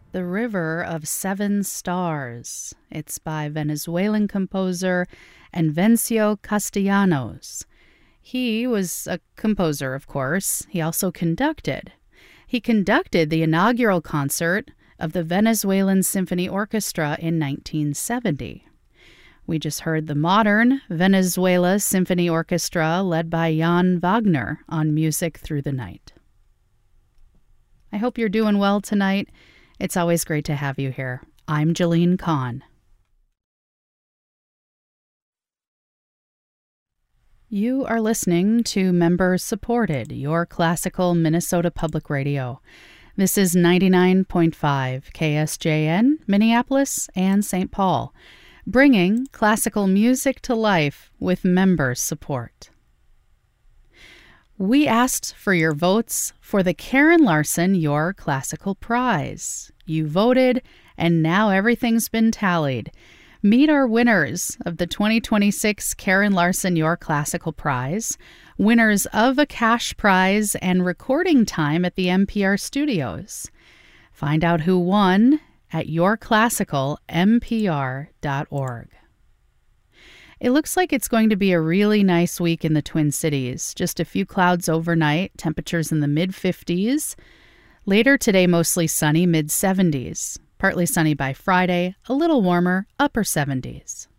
The River of Seven Stars. It's by Venezuelan composer Invencio Castellanos. He was a composer, of course. He also conducted. He conducted the inaugural concert of the Venezuelan Symphony Orchestra in 1970. We just heard the modern Venezuela Symphony Orchestra led by Jan Wagner on Music Through the Night. I hope you're doing well tonight. It's always great to have you here. I'm Jolene Kahn. You are listening to member-supported, Your Classical Minnesota Public Radio. This is 99.5 KSJN, Minneapolis and St. Paul, bringing classical music to life with member support. We asked for your votes for the Karen Larson Your Classical Prize. You voted, and now everything's been tallied. Meet our winners of the 2026 Karen Larson Your Classical Prize, winners of a cash prize and recording time at the NPR studios. Find out who won at yourclassicalmpr.org. It looks like it's going to be a really nice week in the Twin Cities. Just a few clouds overnight, temperatures in the mid-50s. Later today, mostly sunny, mid-70s. Partly sunny by Friday, a little warmer, upper 70s.